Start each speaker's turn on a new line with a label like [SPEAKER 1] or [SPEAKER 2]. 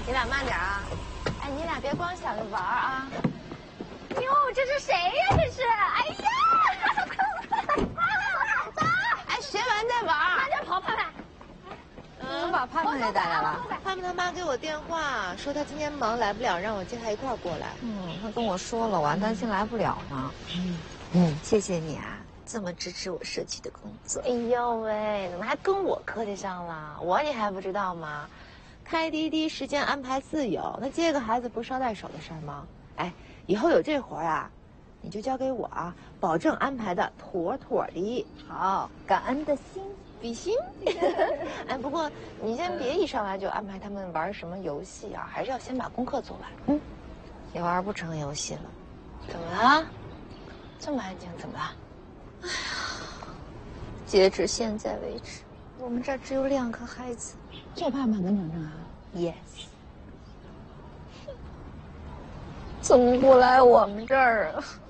[SPEAKER 1] 你俩慢点啊！哎，你俩别光想着玩啊！
[SPEAKER 2] 哟，这是谁呀？这是？哎呀，
[SPEAKER 1] 哎，学完再玩。
[SPEAKER 2] 慢点跑，盼盼。
[SPEAKER 1] 你把盼盼也带来了？
[SPEAKER 3] 盼盼他妈给我电话说他今天忙来不了，让我接他一块儿过来。
[SPEAKER 4] 他跟我说了，我还担心来不了呢。谢谢你啊，这么支持我社区的工作。
[SPEAKER 1] 哎呦喂，怎么还跟我客气上了？你还不知道吗？开滴滴时间安排自由，那接个孩子不是捎带手的事儿吗？哎，以后有这活儿啊，你就交给我啊，保证安排的妥妥的。
[SPEAKER 4] 好，感恩的心。
[SPEAKER 1] 比心。哎，不过你先别一上来就安排他们玩什么游戏啊，还是要先把功课做完。
[SPEAKER 4] 也玩不成游戏了。
[SPEAKER 1] 怎么了？这么安静，怎么了？
[SPEAKER 4] 哎呀，截止现在为止，我们这儿只有2个孩子。
[SPEAKER 1] 就盼盼跟程程啊
[SPEAKER 4] ？Yes。怎么不来我们这儿啊？